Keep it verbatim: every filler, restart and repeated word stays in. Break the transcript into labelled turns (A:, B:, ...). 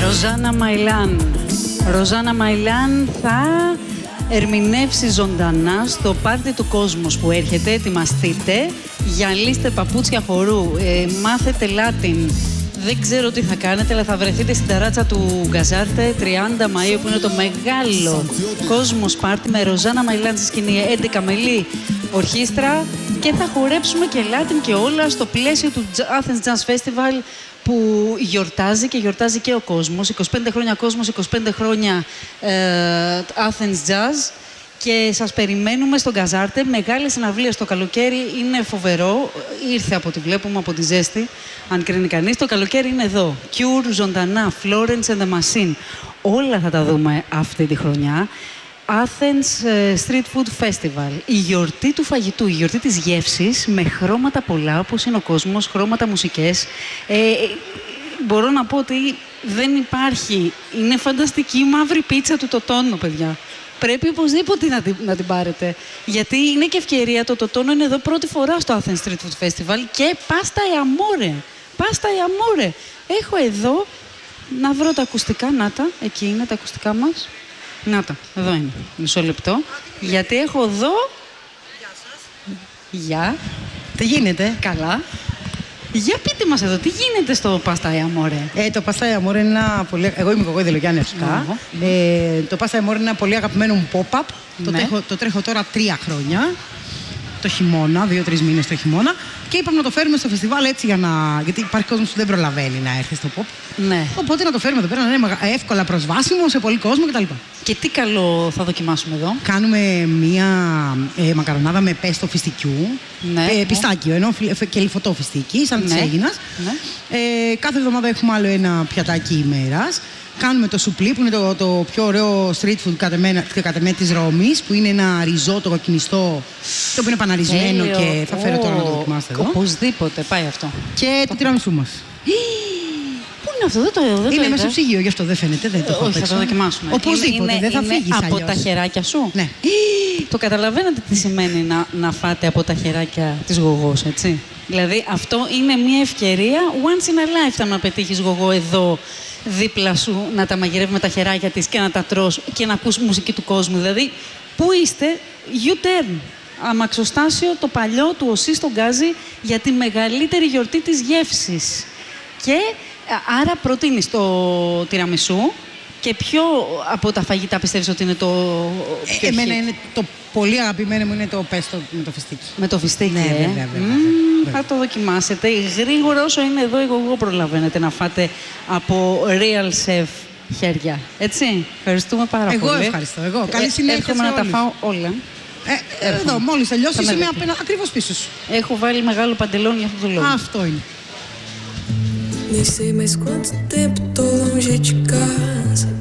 A: Ροζάνα Μαϊλάν. Ροζάνα Μαϊλάν θα ερμηνεύσει ζωντανά στο πάρτι του Κόσμος που έρχεται. Ετοιμαστείτε, γυαλίστε παπούτσια χορού, ε, μάθετε Latin. Δεν ξέρω τι θα κάνετε, αλλά θα βρεθείτε στην ταράτσα του Γκαζάρτε τριάντα Μαΐου, που είναι το μεγάλο Κόσμος πάρτι με Ροζάνα Μαϊλάν στη σκηνή, έντεκα μελή ορχήστρα, και θα χορέψουμε και Latin και όλα στο πλαίσιο του Athens Jazz Festival, που γιορτάζει και γιορτάζει και ο κόσμος. είκοσι πέντε χρόνια κόσμος, είκοσι πέντε χρόνια ε, Athens Jazz. Και σας περιμένουμε στον Γκαζάρτε. Μεγάλη συναυλία στο καλοκαίρι, είναι φοβερό. Ήρθε από ό,τι βλέπουμε, από τη ζέστη, αν κρίνει κανείς. Το καλοκαίρι είναι εδώ. Cure, ζωντανά, Florence and the Machine. Όλα θα τα δούμε αυτή τη χρονιά. Athens Street Food Festival. Η γιορτή του φαγητού, η γιορτή της γεύσης, με χρώματα πολλά, όπως είναι ο κόσμος, χρώματα, μουσικές. Ε, μπορώ να πω ότι δεν υπάρχει. Είναι φανταστική η μαύρη πίτσα του Τοτόνο, παιδιά. Πρέπει οπωσδήποτε να την, να την πάρετε. Γιατί είναι και ευκαιρία. Το Τοτόνο είναι εδώ πρώτη φορά στο Athens Street Food Festival και πάστα e amore. Πάστα e amore. Έχω εδώ, να βρω τα ακουστικά. Να τα, εκεί είναι τα ακουστικά μας. Να τα, εδώ είναι. Μισό λεπτό. Γιατί έχω εδώ... Γεια σας. Γεια.
B: Τι γίνεται?
A: Καλά. Για πείτε μας εδώ, τι γίνεται στο Pasta e Amore?
B: Ε, το Pasta e Amore είναι ένα πολύ... Εγώ είμαι Κοκκόη Δελογιάννη αρχικά. Mm-hmm. Ε, το Pasta e Amore είναι ένα πολύ αγαπημένο μου pop-up. Ναι. Το, τρέχω, το τρέχω τώρα τρία χρόνια. Το χειμώνα, δύο-τρεις μήνες το χειμώνα. Και είπαμε να το φέρουμε στο φεστιβάλ έτσι για να... Γιατί υπάρχει κόσμος που δεν προλαβαίνει να έρθει στο pop.
A: Ναι.
B: Οπότε να το φέρουμε εδώ πέρα, να είναι εύκολα προσβάσιμο σε πολύ κόσμο κτλ.
A: Και τι καλό θα δοκιμάσουμε εδώ?
B: Κάνουμε μία ε, μακαρονάδα με πέστο φιστικιού.
A: Ναι.
B: Ε, πιστάκιο, ενώ και λιφωτό φιστίκι, σαν της Αίγινας.
A: Ναι.
B: Ε, κάθε εβδομάδα έχουμε άλλο ένα πιατάκι ημέρας. Κάνουμε το σουπλί, που είναι το, το πιο ωραίο street food κατά μένα της Ρώμης, που είναι ένα ριζότο κοκκινιστό, το οποίο είναι παναρισμένο. Έλιο. Και θα φέρω τώρα να το δοκιμάσετε εδώ.
A: Οπωσδήποτε, πάει αυτό.
B: Και το τυραμισού μας.
A: Πού είναι αυτό, δεν το είδα.
B: Είναι μέσα στο ψυγείο, γι' αυτό δεν φαίνεται, δεν το έχω.
A: Όχι, θα το δοκιμάσουμε.
B: Οπωσδήποτε,
A: είναι,
B: δεν θα
A: είναι
B: φύγεις
A: από
B: αλλιώς.
A: Τα χεράκια σου.
B: Ναι.
A: Το καταλαβαίνετε τι σημαίνει να, να φάτε από τα χεράκια της γογός, έτσι? Δηλαδή αυτό είναι μια ευκαιρία once in a lifetime να πετύχεις γογό εδώ δίπλα σου, να τα μαγειρεύει με τα χεράκια της και να τα τρως και να ακούς μουσική του κόσμου. Δηλαδή, πού είστε, U-turn. Αμαξοστάσιο, το παλιό του Οσί στον Γκάζι, για τη μεγαλύτερη γιορτή της γεύσης. Και άρα προτείνεις το τυραμισού. Και ποιο από τα φαγητά πιστεύεις ότι είναι το πιο...
B: Ε, εμένα είναι το πολύ αγαπημένο μου είναι το πέστο με το φιστίκι.
A: Με το φιστίκι,
B: ναι,
A: ε.
B: βέβαια, βέβαια, βέβαια,
A: Mm,
B: βέβαια.
A: θα το δοκιμάσετε. Γρήγορα όσο είναι εδώ, εγώ προλαβαίνετε να φάτε από real chef χέρια. Έτσι, ευχαριστούμε πάρα
B: εγώ
A: πολύ.
B: Εγώ ευχαριστώ, εγώ. Καλή συνέχεια σε
A: Έρχομαι να τα
B: όλους.
A: φάω όλα.
B: Ε, εδώ, μόλις τελειώσεις, είμαι ακριβώς πίσω σου.
A: Έχω βάλει μεγάλο παντελόνι για αυτό το λόγο.
B: Αυτό είναι.
C: Nem sei mais quanto tempo tô longe de casa.